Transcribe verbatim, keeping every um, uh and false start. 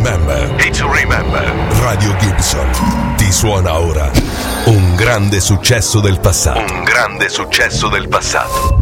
remember. E to remember. Radio Gibson ti suona ora un grande successo del passato. Un grande successo del passato.